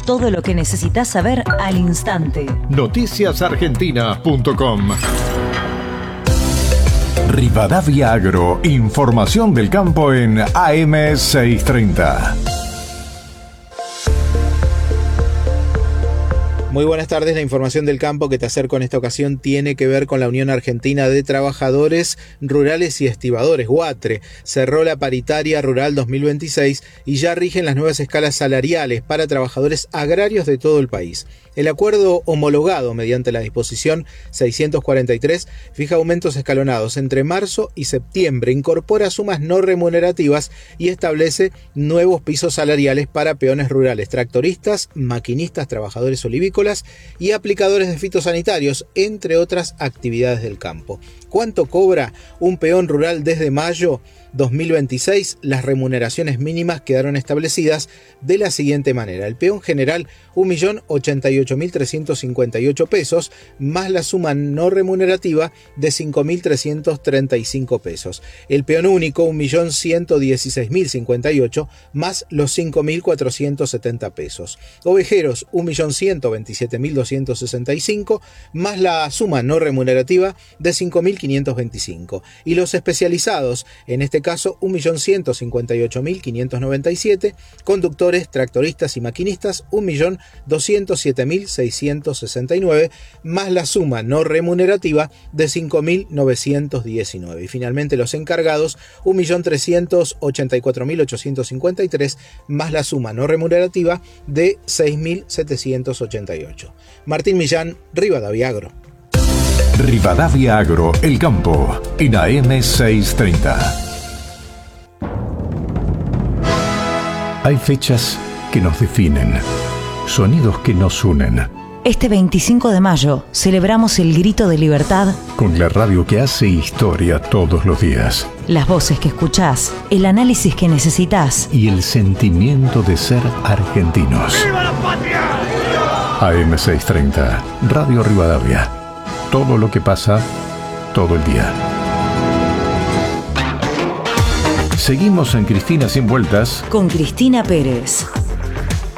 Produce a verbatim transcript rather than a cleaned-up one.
Todo lo que necesitas saber al instante. noticias argentina punto com. Rivadavia Agro, información del campo en A M seiscientos treinta. Muy buenas tardes. La información del campo que te acerco en esta ocasión tiene que ver con la Unión Argentina de Trabajadores Rurales y Estibadores, UATRE. Cerró la paritaria rural dos mil veintiséis y ya rigen las nuevas escalas salariales para trabajadores agrarios de todo el país. El acuerdo homologado mediante la disposición seiscientos cuarenta y tres fija aumentos escalonados entre marzo y septiembre, incorpora sumas no remunerativas y establece nuevos pisos salariales para peones rurales, tractoristas, maquinistas, trabajadores olivícolas y aplicadores de fitosanitarios, entre otras actividades del campo. ¿Cuánto cobra un peón rural desde mayo dos mil veintiséis? Las remuneraciones mínimas quedaron establecidas de la siguiente manera. El peón general, un millón ochenta y ocho mil trescientos cincuenta y ocho pesos, más la suma no remunerativa de cinco mil trescientos treinta y cinco pesos. El peón único, un millón ciento dieciséis mil cincuenta y ocho, más los cinco mil cuatrocientos setenta pesos. Ovejeros, un millón ciento veintisiete mil doscientos sesenta y cinco, más la suma no remunerativa de cinco mil quinientos veinticinco. Y los especializados, en este caso un millón ciento cincuenta y ocho mil quinientos noventa y siete, conductores, tractoristas y maquinistas un millón doscientos siete mil seiscientos sesenta y nueve, más la suma no remunerativa de cinco mil novecientos diecinueve. Y finalmente los encargados un millón trescientos ochenta y cuatro mil ochocientos cincuenta y tres, más la suma no remunerativa de seis mil setecientos ochenta y ocho. Martín Millán, Rivadavia Agro. Rivadavia Agro, el campo, en A M seiscientos treinta. Hay fechas que nos definen, sonidos que nos unen. Este veinticinco de mayo celebramos el grito de libertad Con la radio que hace historia todos los días. Las voces que escuchás, el análisis que necesitas Y el sentimiento de ser argentinos. ¡Viva la patria! A M seiscientos treinta, Radio Rivadavia. Todo lo que pasa, todo el día. Seguimos en Cristina Sin Vueltas con Cristina Pérez.